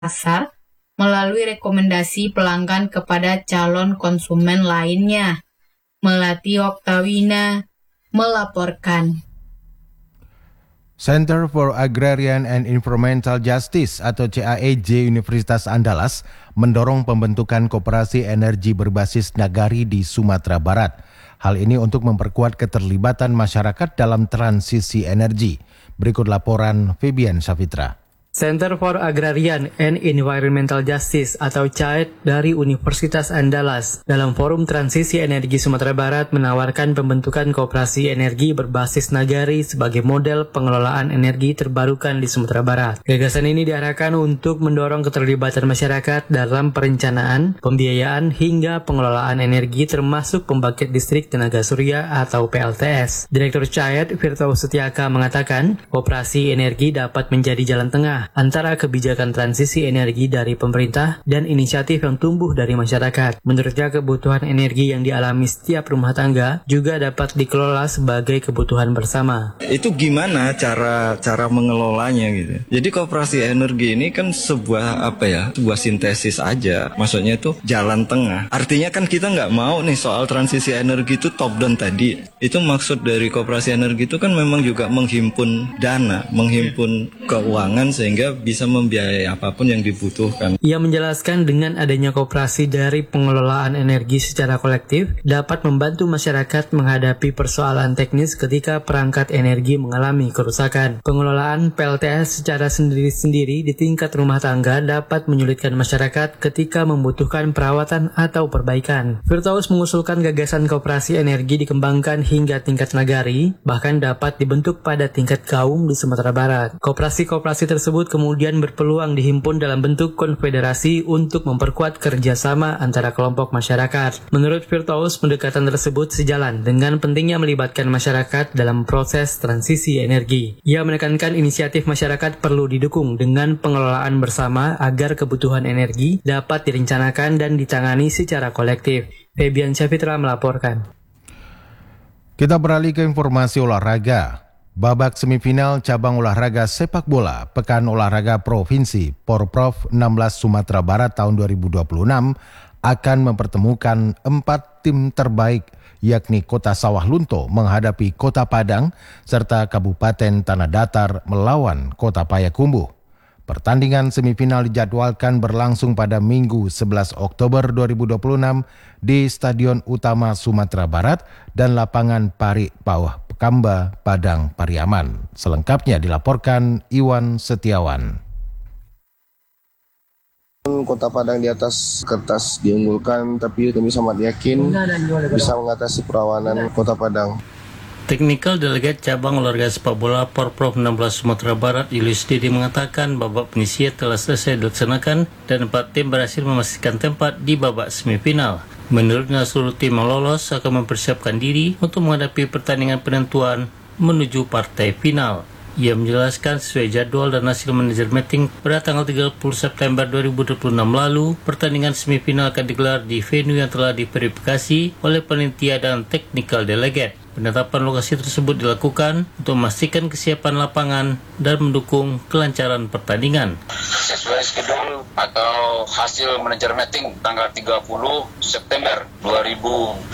pasar melalui rekomendasi pelanggan kepada calon konsumen lainnya. Melati Oktawina melaporkan. Center for Agrarian and Environmental Justice atau CAEJ Universitas Andalas mendorong pembentukan koperasi energi berbasis nagari di Sumatera Barat. Hal ini untuk memperkuat keterlibatan masyarakat dalam transisi energi. Berikut laporan Febian Safitra. Center for Agrarian and Environmental Justice atau CAED dari Universitas Andalas dalam Forum Transisi Energi Sumatera Barat menawarkan pembentukan koperasi energi berbasis nagari sebagai model pengelolaan energi terbarukan di Sumatera Barat. Gagasan ini diarahkan untuk mendorong keterlibatan masyarakat dalam perencanaan, pembiayaan hingga pengelolaan energi termasuk pembangkit listrik tenaga surya atau PLTS. Direktur CAED Firtaus Setiaka mengatakan, koperasi energi dapat menjadi jalan tengah antara kebijakan transisi energi dari pemerintah dan inisiatif yang tumbuh dari masyarakat. Menurutnya, kebutuhan energi yang dialami setiap rumah tangga juga dapat dikelola sebagai kebutuhan bersama. Itu gimana cara mengelolanya gitu. Jadi koperasi energi ini kan sebuah sintesis aja. Maksudnya itu jalan tengah. Artinya kan kita nggak mau nih soal transisi energi itu top down tadi. Itu maksud dari koperasi energi itu kan memang juga menghimpun dana, menghimpun keuangan sehingga bisa membiayai apapun yang dibutuhkan. Ia menjelaskan dengan adanya koperasi dari pengelolaan energi secara kolektif dapat membantu masyarakat menghadapi persoalan teknis ketika perangkat energi mengalami kerusakan. Pengelolaan PLTS secara sendiri-sendiri di tingkat rumah tangga dapat menyulitkan masyarakat ketika membutuhkan perawatan atau perbaikan. Firtaus mengusulkan gagasan koperasi energi dikembangkan hingga tingkat nagari, bahkan dapat dibentuk pada tingkat kaum di Sumatera Barat. Koperasi-koperasi tersebut kemudian berpeluang dihimpun dalam bentuk konfederasi untuk memperkuat kerjasama antara kelompok masyarakat. Menurut Firtaus, pendekatan tersebut sejalan dengan pentingnya melibatkan masyarakat dalam proses transisi energi. Ia menekankan inisiatif masyarakat perlu didukung dengan pengelolaan bersama agar kebutuhan energi dapat direncanakan dan ditangani secara kolektif. Febian Safitra melaporkan. Kita beralih ke informasi olahraga. Babak semifinal cabang olahraga sepak bola Pekan Olahraga Provinsi Porprov 16 Sumatera Barat tahun 2026 akan mempertemukan 4 tim terbaik, yakni Kota Sawah Lunto menghadapi Kota Padang serta Kabupaten Tanah Datar melawan Kota Payakumbuh. Pertandingan semifinal dijadwalkan berlangsung pada Minggu 11 Oktober 2026 di Stadion Utama Sumatera Barat dan Lapangan Pari Bawah Kamba, Padang, Pariaman. Selengkapnya dilaporkan Iwan Setiawan. Kota Padang di atas kertas diunggulkan, tapi kami sangat yakin bisa mengatasi perlawanan Kota Padang. Technical Delegate Cabang Olahraga Sepak Bola Porprov 16 Sumatera Barat Julius Didi mengatakan babak penyisian telah selesai dilaksanakan dan 4 tim berhasil memastikan tempat di babak semifinal. Menurutnya seluruh tim yang lolos akan mempersiapkan diri untuk menghadapi pertandingan penentuan menuju partai final. Ia menjelaskan sesuai jadwal dan hasil manajer meeting pada tanggal 30 September 2026 lalu, pertandingan semifinal akan digelar di venue yang telah diverifikasi oleh panitia dan technical delegate. Penetapan lokasi tersebut dilakukan untuk memastikan kesiapan lapangan dan mendukung kelancaran pertandingan. Sesuai schedule atau hasil manajer meeting tanggal 30 September 2026,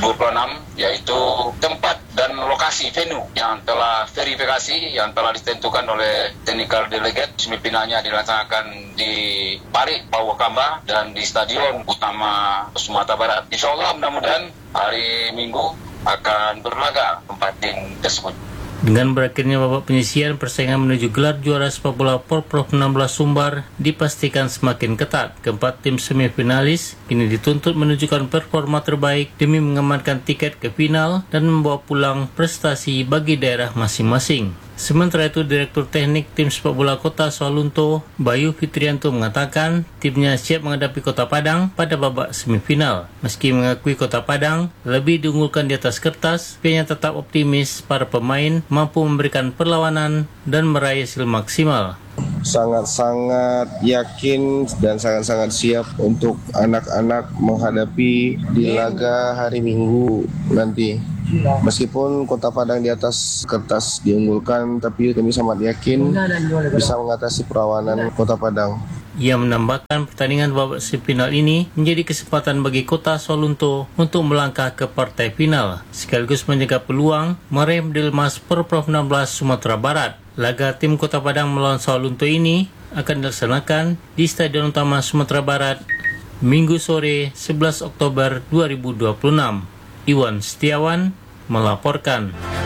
yaitu tempat dan lokasi venue yang telah verifikasi, yang telah ditentukan oleh technical delegate. Semifinalnya dilaksanakan di Pari Pawakamba dan di Stadion Utama Sumatera Barat. Insya Allah mudah-mudahan hari Minggu akan berlaga 4 tim tersebut. Dengan berakhirnya babak penyisian, persaingan menuju gelar juara sepak bola Porprov 16 Sumbar dipastikan semakin ketat. Keempat tim semifinalis kini dituntut menunjukkan performa terbaik demi mengamankan tiket ke final dan membawa pulang prestasi bagi daerah masing-masing. Sementara itu, Direktur Teknik Tim Sepak Bola Kota Sawah Lunto, Bayu Fitrianto mengatakan timnya siap menghadapi Kota Padang pada babak semifinal. Meski mengakui Kota Padang lebih diunggulkan di atas kertas, pihaknya tetap optimis para pemain mampu memberikan perlawanan dan meraih hasil maksimal. Sangat-sangat yakin dan sangat-sangat siap untuk anak-anak menghadapi di laga hari Minggu nanti. Meskipun Kota Padang di atas kertas diunggulkan, tapi kami sangat yakin bisa mengatasi perlawanan Kota Padang. Ia menambahkan pertandingan babak semifinal ini menjadi kesempatan bagi Kota Solunto untuk melangkah ke partai final, sekaligus menjaga peluang meraih medali emas Porprov 16 Sumatera Barat. Laga tim Kota Padang melawan Solunto ini akan dilaksanakan di Stadion Utama Sumatera Barat Minggu sore 11 Oktober 2026. Iwan Setiawan melaporkan.